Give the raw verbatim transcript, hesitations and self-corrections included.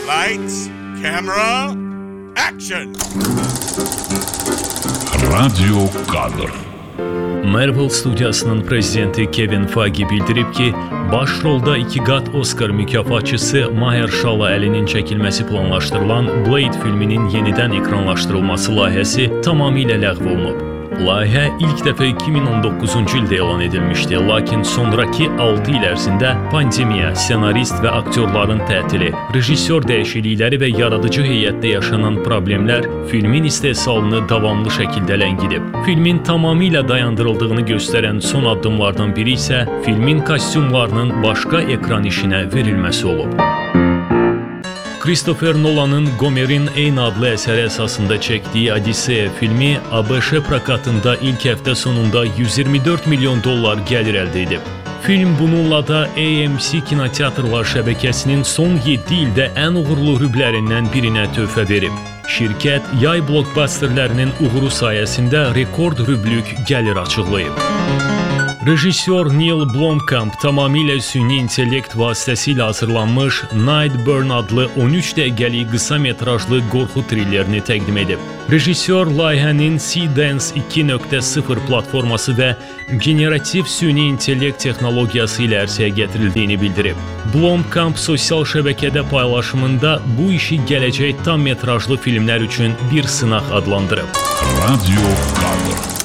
Lights, camera, action! Radio kadr. Marvel studiyasının prezidenti Kevin Feige bildirib ki, başrolda iki qat Oscar mükafatçısı Mahershala Ali'nin çəkilməsi planlaşdırılan Blade filminin yenidən ekranlaşdırılması layihəsi tamamilə ləğv olunub. Layihə ilk dəfə iki min on doqquzuncu ildə elan edilmişdi, lakin sonraki altı il ərzində pandemiya, ssenarist və aktyorların tətili, rejissor dəyişiklikləri və yaradıcı heyətdə yaşanan problemlər filmin istehsalını davamlı şəkildə ləngidib. Filmin tamamilə dayandırıldığını göstərən son addımlardan biri isə filmin kostyumlarının başqa ekran işinə verilməsi olub. Christopher Nolan'ın Gomer'in eyni adlı əsəri əsasında çəkdiyi Odisseya filmi A B Ş prokatında ilk həftə sonunda yüz iyirmi dörd milyon dollar gəlir əldə edib. Film bununla da A M C kinoteatrlar şəbəkəsinin son yeddi ildə ən uğurlu rüblərindən birinə töhfə verib. Şirkət yay blockbusterlərinin uğuru sayəsində rekord rüblük gəlir açıqlayıb. Rejissor Neil Blomkamp tamamilə süni intellekt vasitəsilə hazırlanmış Nightburn adlı on üç dəqiqəlik qısa metrajlı qorxu trillerini təqdim edib. Rejissor layihənin Seedance iki nöqtə sıfır platforması və generativ süni intellekt texnologiyası ilə ərsəyə gətirildiyini bildirib. Blomkamp sosial şəbəkədə paylaşımında bu işi gələcək tam metrajlı filmlər üçün bir sınaq adlandırıb. Radio kadr.